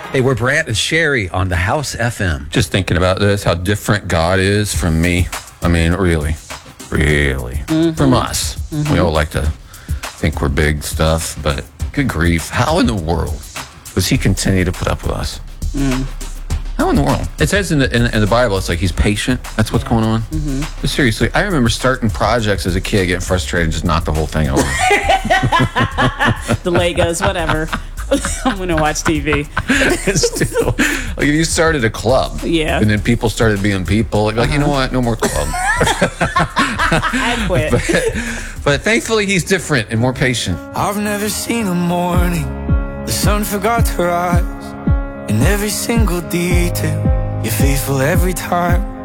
Hey, we're Brant and Sherry on the House FM. Just thinking about this, how different God is from me. I mean, really, from us. We all like to think we're big stuff, but good grief, how in the world does he continue to put up with us? How in the world? It says in the Bible, it's like he's patient. That's what's going on. But seriously, I remember starting projects as a kid, getting frustrated, just knock the whole thing over. The Legos, whatever. I'm going to watch TV. Still, like if you started a club, and then people started being people, like you know what, no more club. I quit. But thankfully, he's different and more patient. I've never seen a morning the sun forgot to rise. In every single detail, you're faithful every time.